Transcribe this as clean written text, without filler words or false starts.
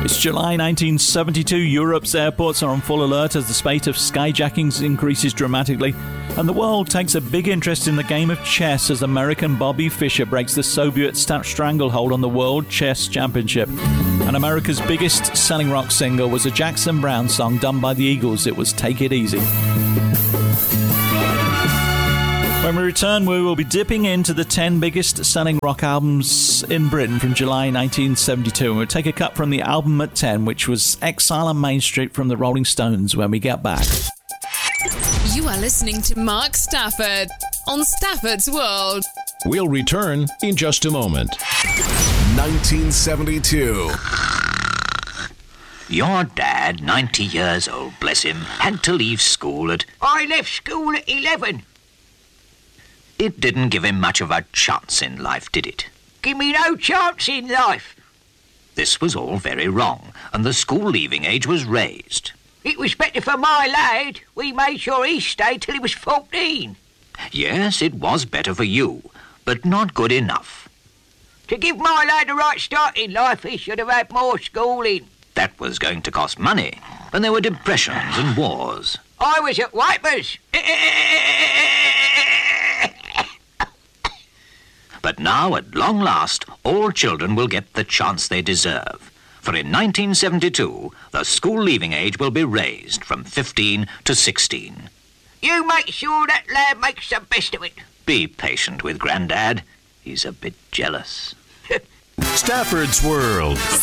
It's July 1972. Europe's airports are on full alert as the spate of skyjackings increases dramatically, and the world takes a big interest in the game of chess as American Bobby Fischer breaks the Soviet stranglehold on the World Chess Championship. And America's biggest selling rock single was a Jackson Browne song done by the Eagles. It was Take It Easy. When we return, we will be dipping into the 10 biggest selling rock albums in Britain from July 1972. And we'll take a cut from the album at 10, which was Exile on Main Street from the Rolling Stones, when we get back. You are listening to Mark Stafford on Stafford's World. We'll return in just a moment. 1972. Your dad, 90 years old, bless him, had to leave school at... I left school at 11. It didn't give him much of a chance in life, did it? Give me no chance in life. This was all very wrong, and the school leaving age was raised. It was better for my lad. We made sure he stayed till he was 14. Yes, it was better for you, but not good enough. To give my lad the right start in life, he should have had more schooling. That was going to cost money, and there were depressions and wars. I was at Wipers. But now, at long last, all children will get the chance they deserve. For in 1972, the school leaving age will be raised from 15 to 16. You make sure that lad makes the best of it. Be patient with Grandad. He's a bit jealous. Stafford's World.